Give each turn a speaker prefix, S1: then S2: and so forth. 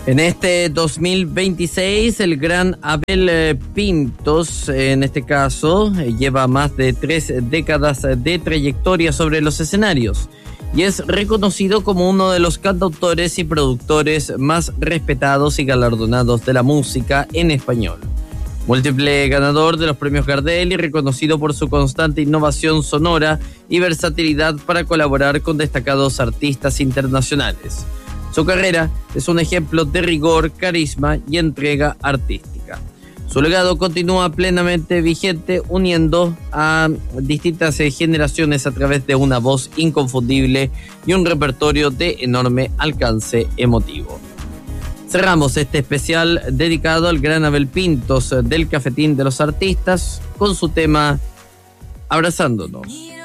S1: En este 2026, el gran Abel Pintos, en este caso, lleva más de 3 décadas de trayectoria sobre los escenarios y es reconocido como uno de los cantautores y productores más respetados y galardonados de la música en español. Múltiple ganador de los premios Gardel y reconocido por su constante innovación sonora y versatilidad para colaborar con destacados artistas internacionales. Su carrera es un ejemplo de rigor, carisma y entrega artística. Su legado continúa plenamente vigente, uniendo a distintas generaciones a través de una voz inconfundible y un repertorio de enorme alcance emotivo. Cerramos este especial dedicado al gran Abel Pintos del Cafetín de los Artistas con su tema Abrazándonos.